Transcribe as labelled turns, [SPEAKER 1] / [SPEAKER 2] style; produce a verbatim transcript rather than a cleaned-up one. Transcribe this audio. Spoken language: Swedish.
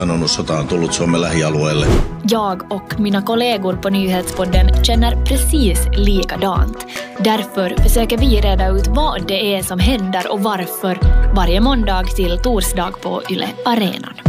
[SPEAKER 1] sanonut, sota on tullut Suomen lähialueelle.
[SPEAKER 2] Jag och mina kollegor på Nyhetspodden känner precis likadant. Därför försöker vi reda ut vad det är som händer och varför varje måndag till torsdag på Yle Arenan.